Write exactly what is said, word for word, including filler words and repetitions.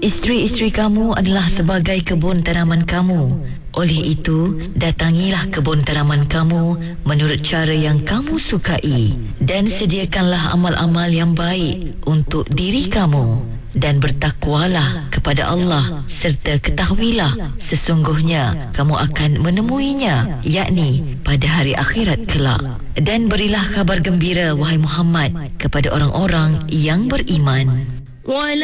Isteri-isteri kamu adalah sebagai kebun tanaman kamu. Oleh itu, datangilah kebun tanaman kamu menurut cara yang kamu sukai dan sediakanlah amal-amal yang baik untuk diri kamu. Dan bertakwalah kepada Allah serta ketahuilah sesungguhnya kamu akan menemuinya, yakni pada hari akhirat kelak. Dan berilah kabar gembira wahai Muhammad kepada orang-orang yang beriman.